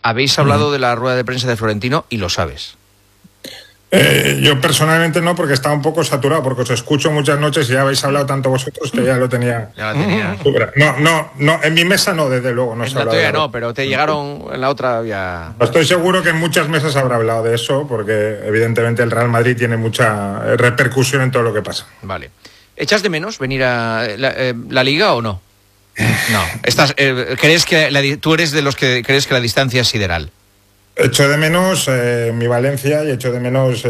habéis hablado de la rueda de prensa de Florentino y lo sabes. Yo personalmente no, porque estaba un poco saturado, porque os escucho muchas noches y ya habéis hablado tanto vosotros que ya lo tenía. Ya la tenías. No, en mi mesa no, desde luego. No en se la habla tuya de no, pero te llegaron en la otra ya. Estoy seguro que en muchas mesas habrá hablado de eso, porque evidentemente el Real Madrid tiene mucha repercusión en todo lo que pasa. Vale. ¿Echas de menos venir a la Liga o no? No. ¿Crees que tú eres de los que crees que la distancia es sideral? Echo de menos mi Valencia y echo de menos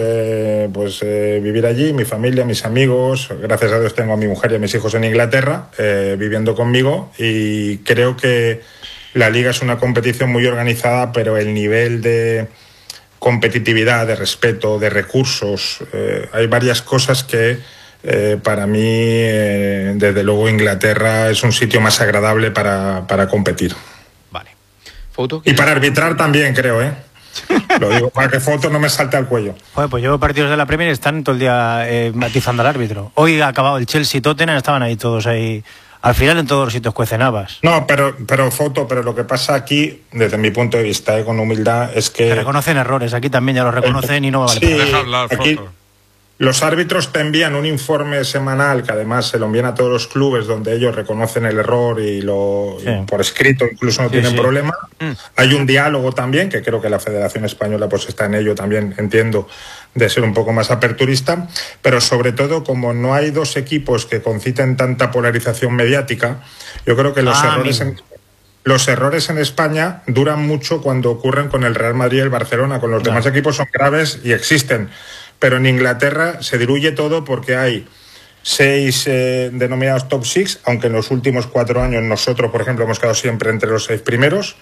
vivir allí, mi familia, mis amigos. Gracias a Dios tengo a mi mujer y a mis hijos en Inglaterra viviendo conmigo, y creo que la Liga es una competición muy organizada, pero el nivel de competitividad, de respeto, de recursos, hay varias cosas que para mí, desde luego, Inglaterra es un sitio más agradable para competir. ¿Foto? Y para arbitrar también, creo, Lo digo para que Foto no me salte al cuello. Joder, pues yo partidos de la Premier están todo el día matizando al árbitro. Hoy ha acabado el Chelsea-Tottenham, estaban ahí todos ahí. Al final en todos los sitios cuecen habas. No, pero Foto, pero lo que pasa aquí, desde mi punto de vista, con humildad, es que... Se reconocen errores, aquí también ya los reconocen y no vale. Sí, aquí los árbitros te envían un informe semanal, que además se lo envían a todos los clubes, donde ellos reconocen el error y por escrito incluso no tienen problema. Hay un diálogo también, que creo que la Federación Española pues está en ello también, entiendo, de ser un poco más aperturista, pero sobre todo, como no hay dos equipos que conciten tanta polarización mediática, yo creo que los errores en España duran mucho cuando ocurren con el Real Madrid y el Barcelona. Con los demás equipos son graves y existen. Pero en Inglaterra se diluye todo porque hay 6 denominados top 6, aunque en los últimos 4 años nosotros, por ejemplo, hemos quedado siempre entre los 6 primeros,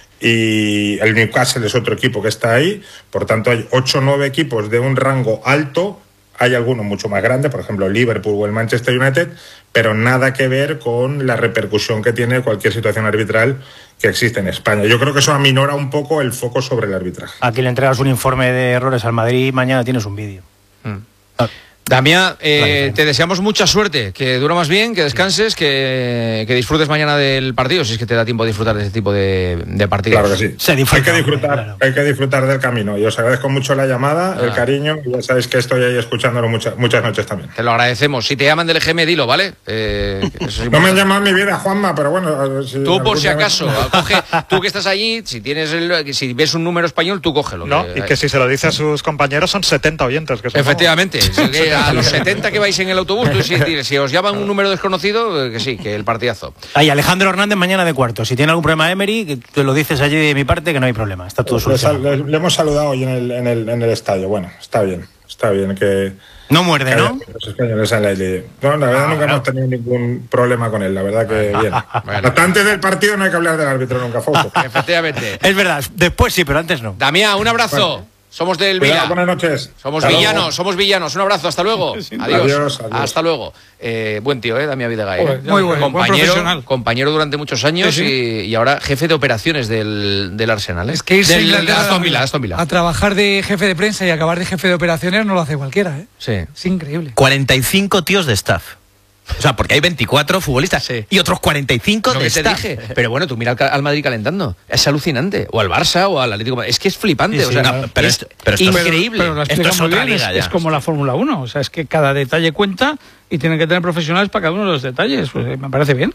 y el Newcastle es otro equipo que está ahí. Por tanto, hay 8 o 9 equipos de un rango alto. Hay algunos mucho más grandes, por ejemplo, el Liverpool o el Manchester United, pero nada que ver con la repercusión que tiene cualquier situación arbitral que existe en España. Yo creo que eso aminora un poco el foco sobre el arbitraje. Aquí le entregas un informe de errores al Madrid y mañana tienes un vídeo. Damián, te deseamos mucha suerte, que duermas bien, que descanses, que disfrutes mañana del partido, si es que te da tiempo de disfrutar de ese tipo de partidos. Claro que sí. Hay que disfrutar del camino. Y os agradezco mucho la llamada, el cariño, y ya sabéis que estoy ahí escuchándolo muchas noches también. Te lo agradecemos. Si te llaman del EGM, dilo, ¿vale? No me han llamado en mi vida, Juanma, pero bueno... Tú, por si acaso, tú que estás allí, si ves un número español, tú cógelo. No, y que si se lo dice a sus compañeros, son 70 oyentes. Que son efectivamente. A los 70 que vais en el autobús, si os llaman un número desconocido, que sí, que el partidazo. Hay Alejandro Hernández mañana de cuarto. Si tiene algún problema Emery, que te lo dices allí de mi parte, que no hay problema. Está todo solucionado. Le hemos saludado hoy en el estadio. Bueno, está bien que... No muerde, ¿no? Los españoles en la Liga. No, la verdad nunca hemos tenido ningún problema con él, la verdad que bien. Hasta antes del partido no hay que hablar del árbitro nunca, Foto. Efectivamente. Es verdad, después sí, pero antes no. Damián, un abrazo. Bueno. Somos del Vila. Buenas noches. Somos villanos. Un abrazo, hasta luego. Adiós. Hasta luego. Buen tío, Damián Videgaray. Muy bueno, compañero durante muchos años y ahora jefe de operaciones del Arsenal. Es que irse a Aston Villa. A trabajar de jefe de prensa y acabar de jefe de operaciones no lo hace cualquiera, Sí. Es increíble. 45 tíos de staff. O sea, porque hay 24 futbolistas y otros 45 de staff. Dije. Pero bueno, tú mira al Madrid calentando. Es alucinante. O al Barça o al Atlético. Es que es flipante. Sí, o sea, no, pero es increíble. Pero esto es otra liga ya. Es como la Fórmula 1. O sea, es que cada detalle cuenta y tienen que tener profesionales para cada uno de los detalles. Pues me parece bien.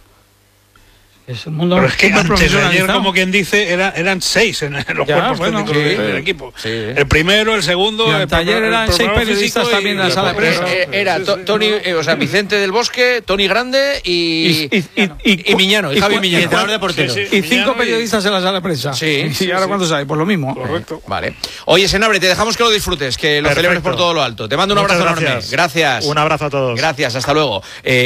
Es el mundo. Pero es que antes de ayer, como quien dice, eran 6 en los cuerpos técnicos del equipo. Sí. El primero, el segundo. Ayer eran 6 periodistas también en la sala de prensa. Era Tony, Vicente del Bosque, Tony Grande y Miñano, y Javi Miñano. Y entrenador de porteros. Y 5 periodistas en la sala de prensa. Sí. ¿Y ahora cuántos hay? Pues lo mismo. Correcto. Vale. Oye, Senabre, te dejamos que lo disfrutes, que lo celebres por todo lo alto. Te mando un abrazo enorme. Gracias. Un abrazo a todos. Gracias, hasta luego.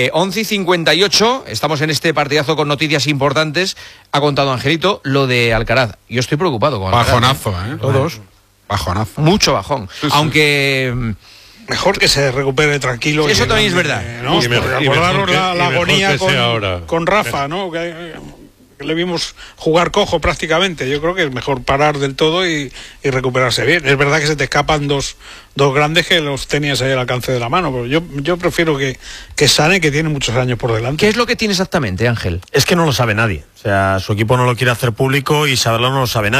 11:58, estamos en este partidazo con noticias importantes. Ha contado Angelito lo de Alcaraz. Yo estoy preocupado con Alcaraz. Bajonazo, Todos. Bajonazo. Mucho bajón. Sí. Aunque... Mejor que se recupere tranquilo. Eso también es verdad. ¿No? Acordaros la agonía con Rafa, ¿no? Que le vimos jugar cojo prácticamente. Yo creo que es mejor parar del todo y recuperarse bien. Es verdad que se te escapan dos grandes que los tenías ahí al alcance de la mano, pero yo prefiero que Sané, que tiene muchos años por delante. ¿Qué es lo que tiene exactamente, Ángel? Es que no lo sabe nadie. O sea, su equipo no lo quiere hacer público y saberlo no lo sabe nadie.